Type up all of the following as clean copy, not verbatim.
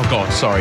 God, sorry.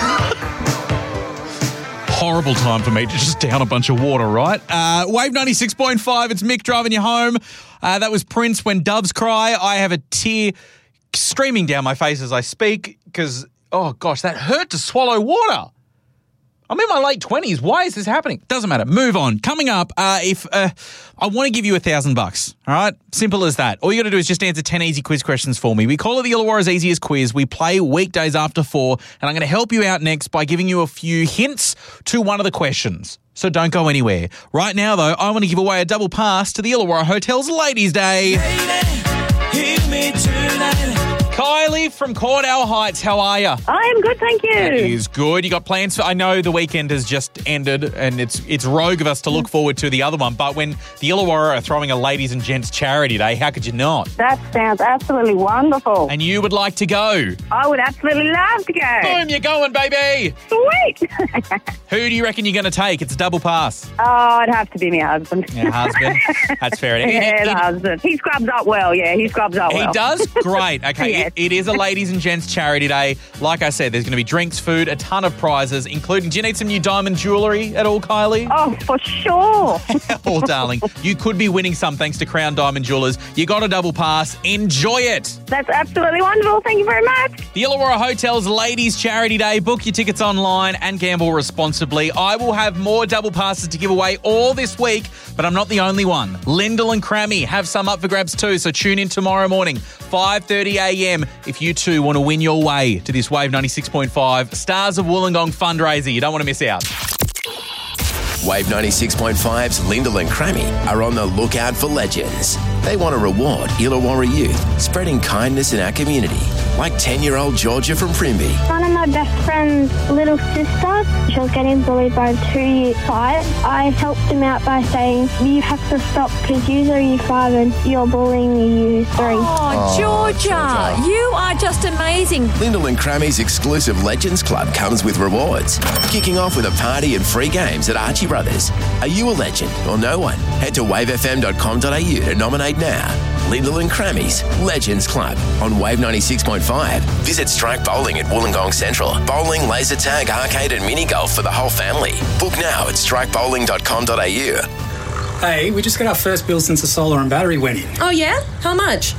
Horrible time for me to just down a bunch of water, right? Wave 96.5, it's Mick driving you home. That was Prince, When Doves Cry. I have a tear streaming down my face as I speak because, oh gosh, that hurt to swallow water. I'm in my late 20s. Why is this happening? Doesn't matter. Move on. Coming up, I want to give you $1,000, all right? Simple as that. All you got to do is just answer 10 easy quiz questions for me. We call it the Illawarra's Easiest Quiz. We play weekdays after 4, and I'm going to help you out next by giving you a few hints to one of the questions. So don't go anywhere. Right now, though, I want to give away a double pass to the Illawarra Hotel's Ladies' Day. Lady, hear me tonight. Kylie from Cordell Heights, how are you? I am good, thank you. That is good. You got plans for... I know the weekend has just ended and it's rogue of us to look forward to the other one, but when the Illawarra are throwing a ladies and gents charity day, how could you not? That sounds absolutely wonderful. And you would like to go? I would absolutely love to go. Boom, you're going, baby. Sweet. Who do you reckon you're going to take? It's a double pass. Oh, it'd have to be my husband. Your husband? That's fair enough. Yeah, the husband. He scrubs up well, yeah. He scrubs up well. He does? Great. Okay, Yes. it is a ladies and gents charity day. Like I said, there's going to be drinks, food, a ton of prizes, including... Do you need some new diamond jewellery at all, Kylie? Oh, for sure. Oh, darling, you could be winning some thanks to Crown Diamond Jewellers. You got a double pass. Enjoy it. That's absolutely wonderful. Thank you very much. The Illawarra Hotel's Ladies Charity Day. Book your tickets online and gamble responsibly. I will have more double passes to give away all this week, but I'm not the only one. Lyndall and Crammy have some up for grabs too, so tune in tomorrow morning, 5:30 a.m. if you too want to win your way to this Wave 96.5 Stars of Wollongong fundraiser. You don't want to miss out. Wave 96.5's Lyndall and Crammy are on the lookout for legends. They want to reward Illawarra youth, spreading kindness in our community, like 10-year-old Georgia from Primby. One of my best friend's little sister, she was getting bullied by a 2-year 5. I helped him out by saying, you have to stop because you're year 5 and you're bullying year 3. Oh, Georgia, you are just amazing. Lyndall and Crammy's exclusive Legends Club comes with rewards, kicking off with a party and free games at Archie Brothers. Are you a legend or no one? Head to wavefm.com.au to nominate now. Lyndall and Crammy's Legends Club on Wave 96.5. Visit Strike Bowling at Wollongong Central. Bowling, laser tag, arcade and mini golf for the whole family. Book now at strikebowling.com.au. Hey, we just got our first bill since the solar and battery went in. Oh, yeah? How much?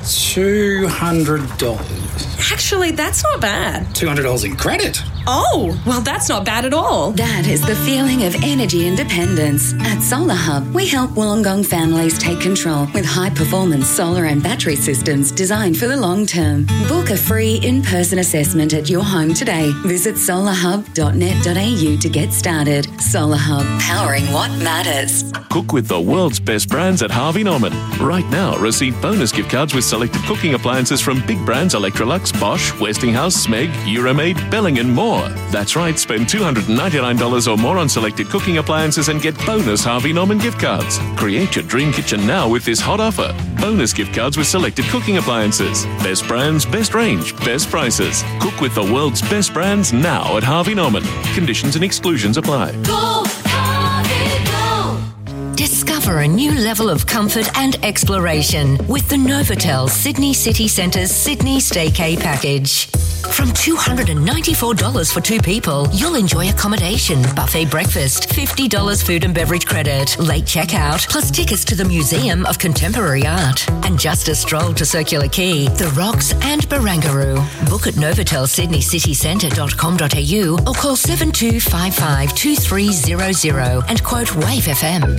$200. Actually, that's not bad. $200 in credit. Oh, well, that's not bad at all. That is the feeling of energy independence. At Solar Hub, we help Wollongong families take control with high-performance solar and battery systems designed for the long term. Book a free in-person assessment at your home today. Visit solarhub.net.au to get started. Solar Hub, powering what matters. Cook with the world's best brands at Harvey Norman. Right now, receive bonus gift cards with selected cooking appliances from big brands Electrolux, Bosch, Westinghouse, Smeg, Euromaid, Belling and more. That's right, spend $299 or more on selected cooking appliances and get bonus Harvey Norman gift cards. Create your dream kitchen now with this hot offer. Bonus gift cards with selected cooking appliances. Best brands, best range, best prices. Cook with the world's best brands now at Harvey Norman. Conditions and exclusions apply. Go, Harvey, go! Discover a new level of comfort and exploration with the Novotel Sydney City Centre's Sydney Staycay package. From $294 for 2 people, you'll enjoy accommodation, buffet breakfast, $50 food and beverage credit, late checkout, plus tickets to the Museum of Contemporary Art, and just a stroll to Circular Quay, The Rocks and Barangaroo. Book at novatelcitycentre.com.au or call 7255 2300 and quote Wave FM.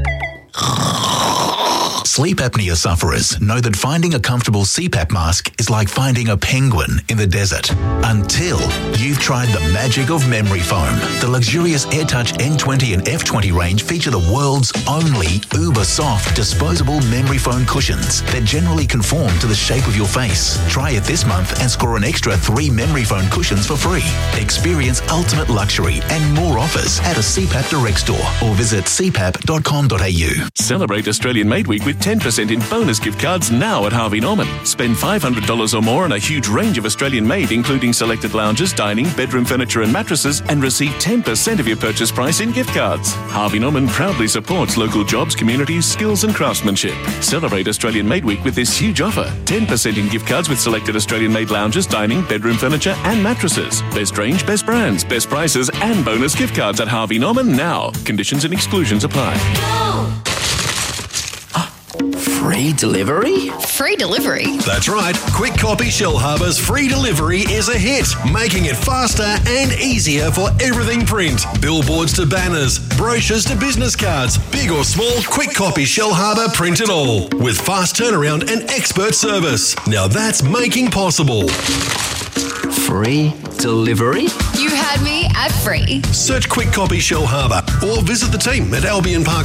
Sleep apnea sufferers know that finding a comfortable CPAP mask is like finding a penguin in the desert. Until you've tried the magic of memory foam. The luxurious AirTouch N20 and F20 range feature the world's only uber-soft disposable memory foam cushions that generally conform to the shape of your face. Try it this month and score an extra 3 memory foam cushions for free. Experience ultimate luxury and more offers at a CPAP Direct store or visit cpap.com.au. Celebrate Australian Made Week with with 10% in bonus gift cards now at Harvey Norman. Spend $500 or more on a huge range of Australian-made, including selected lounges, dining, bedroom furniture and mattresses, and receive 10% of your purchase price in gift cards. Harvey Norman proudly supports local jobs, communities, skills and craftsmanship. Celebrate Australian Made Week with this huge offer. 10% in gift cards with selected Australian-made lounges, dining, bedroom furniture and mattresses. Best range, best brands, best prices and bonus gift cards at Harvey Norman now. Conditions and exclusions apply. Free delivery? Free delivery? That's right. Quick Copy Shellharbour's free delivery is a hit, making it faster and easier for everything print. Billboards to banners, brochures to business cards, big or small, Quick Copy Shellharbour print it all. With fast turnaround and expert service. Now that's making possible. Free delivery? You had me at free. Search Quick Copy Shellharbour or visit the team at Albion Park